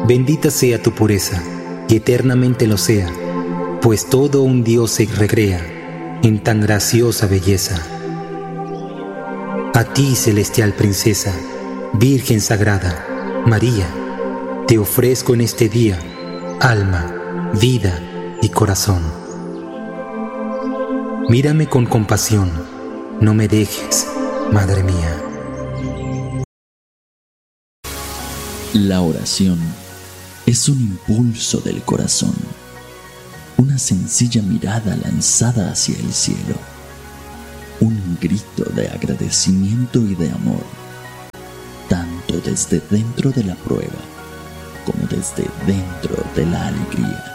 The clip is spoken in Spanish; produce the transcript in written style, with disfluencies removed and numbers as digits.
Bendita sea tu pureza, y eternamente lo sea, pues todo un Dios se recrea en tan graciosa belleza. A ti, celestial princesa, Virgen sagrada, María, te ofrezco en este día alma, vida y corazón. Mírame con compasión, no me dejes, Madre mía. La oración es un impulso del corazón, una sencilla mirada lanzada hacia el cielo, un grito de agradecimiento y de amor, tanto desde dentro de la prueba como desde dentro de la alegría.